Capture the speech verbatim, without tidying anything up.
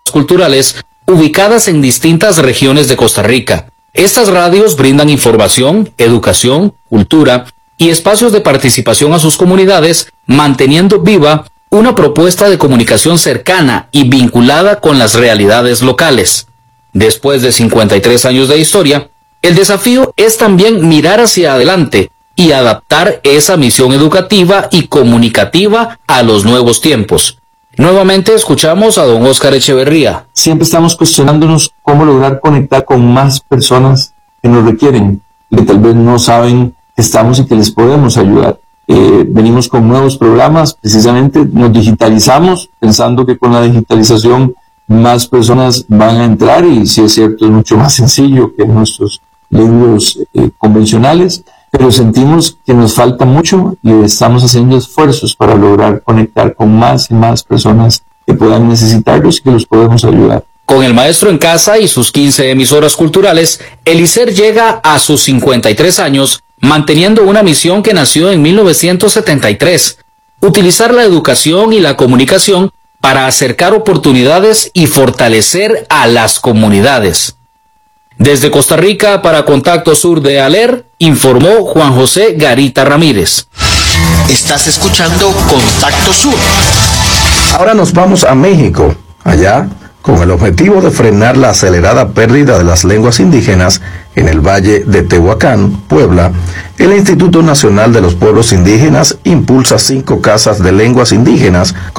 emisoras culturales ubicadas en distintas regiones de Costa Rica. Estas radios brindan información, educación, cultura y espacios de participación a sus comunidades, manteniendo viva una propuesta de comunicación cercana y vinculada con las realidades locales. Después de cincuenta y tres años de historia, el desafío es también mirar hacia adelante y adaptar esa misión educativa y comunicativa a los nuevos tiempos. Nuevamente escuchamos a don Óscar Echeverría. Siempre estamos cuestionándonos cómo lograr conectar con más personas que nos requieren y que tal vez no saben que estamos y que les podemos ayudar. Eh, venimos con nuevos programas, precisamente nos digitalizamos pensando que con la digitalización más personas van a entrar y si es cierto es mucho más sencillo que nuestros libros eh, convencionales, pero sentimos que nos falta mucho y estamos haciendo esfuerzos para lograr conectar con más y más personas que puedan necesitarlos y que los podemos ayudar. Con el maestro en casa y sus quince emisoras culturales, el I C E R llega a sus cincuenta y tres años, manteniendo una misión que nació en mil novecientos setenta y tres, utilizar la educación y la comunicación para acercar oportunidades y fortalecer a las comunidades. Desde Costa Rica, para Contacto Sur de ALER, informó Juan José Garita Ramírez. Estás escuchando Contacto Sur. Ahora nos vamos a México. Allá, con el objetivo de frenar la acelerada pérdida de las lenguas indígenas en el Valle de Tehuacán, Puebla, el Instituto Nacional de los Pueblos Indígenas impulsa cinco casas de lenguas indígenas